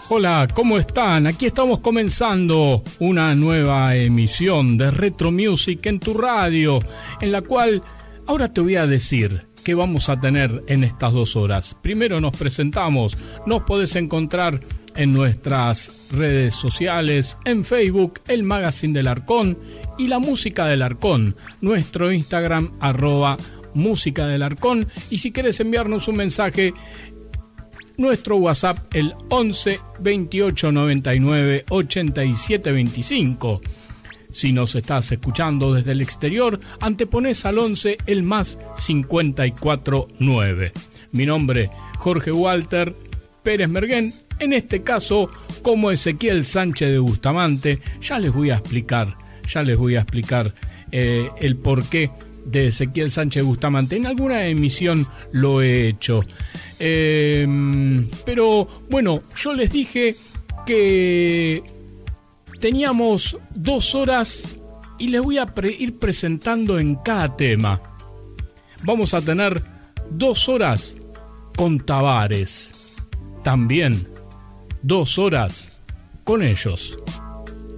Hola, ¿cómo están? Aquí estamos comenzando una nueva emisión de Retro Music en tu radio, en la cual ahora te voy a decir qué vamos a tener en estas 2 horas. Primero nos presentamos, nos podés encontrar en nuestras redes sociales, en Facebook, el Magazine del Arcón y la Música del Arcón, nuestro Instagram, @Música del Arcón, y si querés enviarnos un mensaje, nuestro WhatsApp, el 11 28 99 87 25. Si nos estás escuchando desde el exterior, anteponés al 11 el más 54 9. Mi nombre, Jorge Walter Pérez Merguén, en este caso como Ezequiel Sánchez de Bustamante. Ya les voy a explicar el porqué de Ezequiel Sánchez Bustamante. En alguna emisión lo he hecho. Pero bueno, yo les dije que teníamos 2 horas y les voy a ir presentando en cada tema. Vamos a tener 2 horas con Tavares. También 2 horas con ellos.